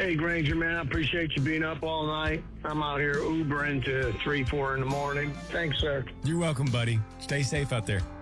Hey, Granger, man, I appreciate you being up all night. I'm out here Ubering to 3, 4 in the morning. Thanks, sir. You're welcome, buddy. Stay safe out there.